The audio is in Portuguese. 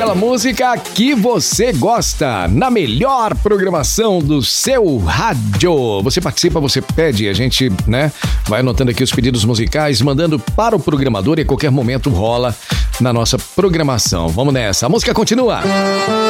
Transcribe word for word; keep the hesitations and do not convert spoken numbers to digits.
aquela música que você gosta, na melhor programação do seu rádio. Você participa, você pede, a gente, né, vai anotando aqui os pedidos musicais, mandando para o programador e a qualquer momento rola na nossa programação. Vamos nessa, a música continua.